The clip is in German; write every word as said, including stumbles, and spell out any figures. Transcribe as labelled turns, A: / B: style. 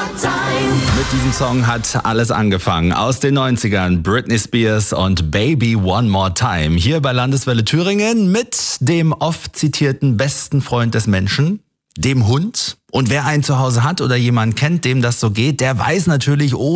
A: Mit diesem Song hat alles angefangen. Aus den neunzigern, Britney Spears und Baby One More Time. Hier bei Landeswelle Thüringen mit dem oft zitierten besten Freund des Menschen, dem Hund. Und wer einen zu Hause hat oder jemanden kennt, dem das so geht, der weiß natürlich, oh,